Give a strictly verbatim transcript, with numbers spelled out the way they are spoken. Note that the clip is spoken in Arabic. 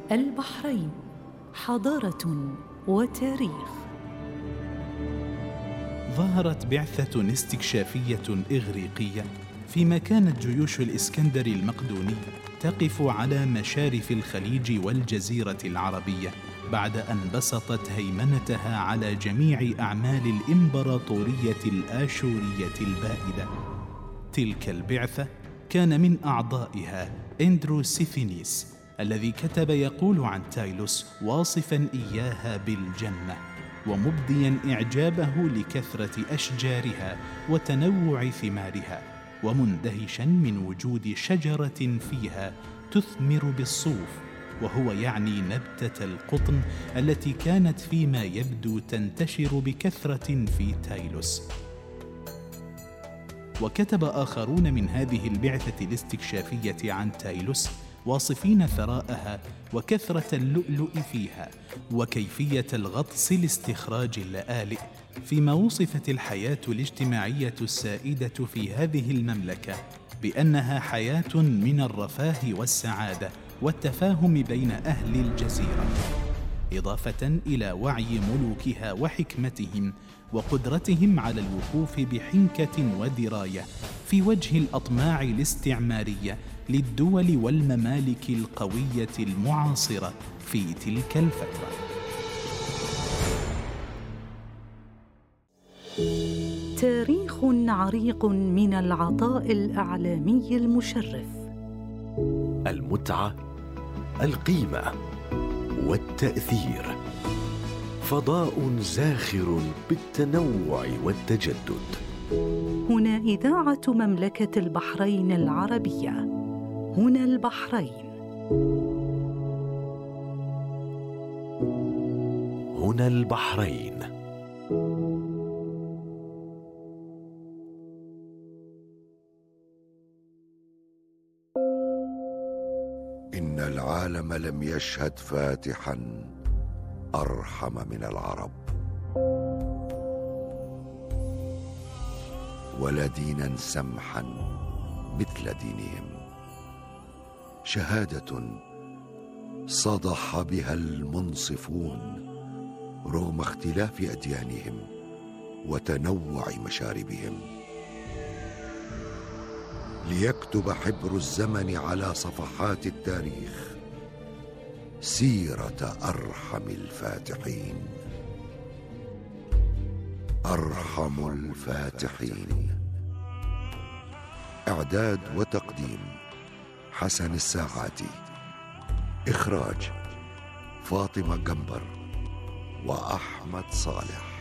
البحرين حضارة وتاريخ. ظهرت بعثة استكشافية إغريقية فيما كانت جيوش الإسكندر المقدوني تقف على مشارف الخليج والجزيرة العربية بعد أن بسطت هيمنتها على جميع أعمال الإمبراطورية الآشورية البائدة. تلك البعثة كان من أعضائها إندروسيفينيس الذي كتب يقول عن تايلوس واصفاً إياها بالجنة ومبدياً إعجابه لكثرة أشجارها وتنوع ثمارها، ومندهشاً من وجود شجرة فيها تثمر بالصوف، وهو يعني نبتة القطن التي كانت فيما يبدو تنتشر بكثرة في تايلوس. وكتب آخرون من هذه البعثة الاستكشافية عن تايلوس واصفين ثراءها وكثرة اللؤلؤ فيها وكيفية الغطس لاستخراج اللآلئ، فيما وصفت الحياة الاجتماعية السائدة في هذه المملكة بأنها حياة من الرفاه والسعادة والتفاهم بين أهل الجزيرة، إضافة إلى وعي ملوكها وحكمتهم وقدرتهم على الوقوف بحنكة ودراية في وجه الأطماع الاستعمارية للدول والممالك القوية المعاصرة في تلك الفترة. تاريخ عريق من العطاء الإعلامي المشرف، المتعة، القيمة والتأثير، فضاء زاخر بالتنوع والتجدد. هنا إذاعة مملكة البحرين العربية، هنا البحرين. هنا البحرين. إن العالم لم يشهد فاتحاً أرحم من العرب، ولا ديناً سمحاً مثل دينهم، شهادة صدح بها المنصفون رغم اختلاف أديانهم وتنوع مشاربهم، ليكتب حبر الزمن على صفحات التاريخ سيرة أرحم الفاتحين. أرحم الفاتحين. إعداد وتقديم حسن الساعاتي. إخراج فاطمة جنبر وأحمد صالح.